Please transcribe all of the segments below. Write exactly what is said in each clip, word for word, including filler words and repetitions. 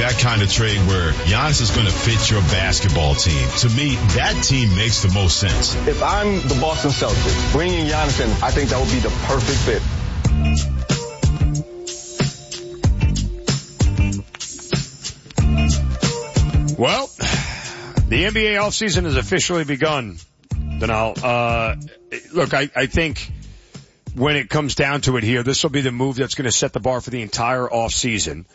that kind of trade where Giannis is going to fit your basketball team. To me, that team makes the most sense. If I'm the Boston Celtics, bringing Giannis in, I think that would be the perfect fit. Well, the N B A offseason has officially begun, Donal. Uh, look, I, I think when it comes down to it here, this will be the move that's going to set the bar for the entire offseason.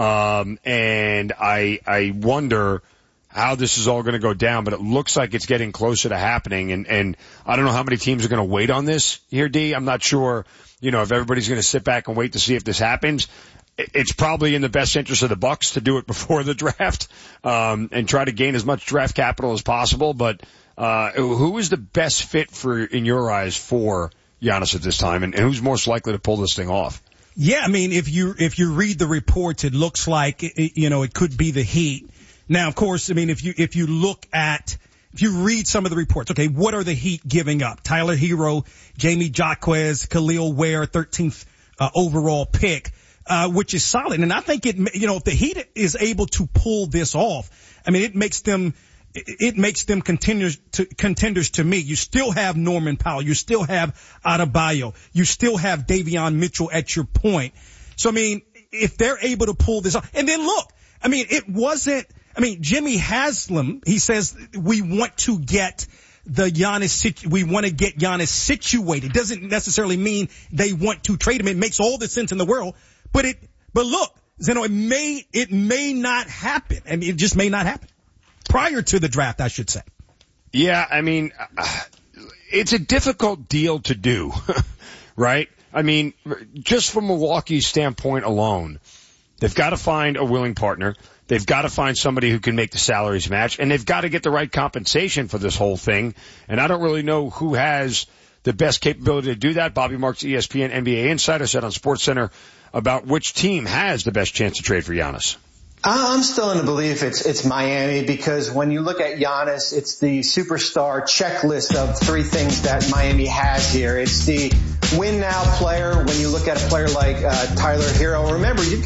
Um, and I, I wonder how this is all going to go down, but it looks like it's getting closer to happening. And, and I don't know how many teams are going to wait on this here, D. I'm not sure, you know, if everybody's going to sit back and wait to see if this happens. It's probably in the best interest of the Bucks to do it before the draft, um, and try to gain as much draft capital as possible. But, uh, who is the best fit for, in your eyes, for Giannis at this time, and, and who's most likely to pull this thing off? Yeah, I mean, if you if you read the reports, it looks like it, you know it could be the Heat. Now, of course, I mean, if you if you look at if you read some of the reports, okay, what are the Heat giving up? Tyler Hero, Jamie Jaquez, Khalil Ware, thirteenth uh, overall pick, uh, which is solid. And I think it, you know, if the Heat is able to pull this off, I mean, it makes them. It makes them contenders to, contenders to me. You still have Norman Powell. You still have Adebayo. You still have Davion Mitchell at your point. So, I mean, if they're able to pull this off. And then look, I mean, it wasn't, I mean, Jimmy Haslam, he says we want to get the Giannis, we want to get Giannis situated. Doesn't necessarily mean they want to trade him. It makes all the sense in the world. But it, but look, Zeno, it may, it may not happen. I mean, it just may not happen. Prior to the draft, I should say. Yeah, I mean, uh, it's a difficult deal to do, right? I mean, just from Milwaukee's standpoint alone, they've got to find a willing partner. They've got to find somebody who can make the salaries match, and they've got to get the right compensation for this whole thing. And I don't really know who has the best capability to do that. Bobby Marks, E S P N N B A insider, said on SportsCenter about which team has the best chance to trade for Giannis. I'm still in the belief it's it's Miami, because when you look at Giannis, it's the superstar checklist of three things that Miami has here. It's the win now player. When you look at a player like uh, Tyler Hero, remember, you've got